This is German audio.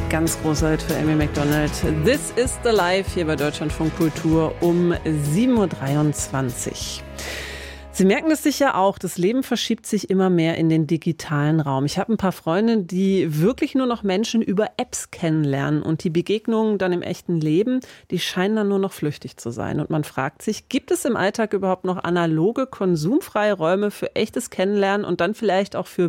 ganz großer Hit für Amy Macdonald. This is the Life hier bei Deutschlandfunk Kultur um 7.23 Uhr. Sie merken es sicher auch, das Leben verschiebt sich immer mehr in den digitalen Raum. Ich habe ein paar Freunde, die wirklich nur noch Menschen über Apps kennenlernen und die Begegnungen dann im echten Leben, die scheinen dann nur noch flüchtig zu sein. Und man fragt sich, gibt es im Alltag überhaupt noch analoge, konsumfreie Räume für echtes Kennenlernen und dann vielleicht auch für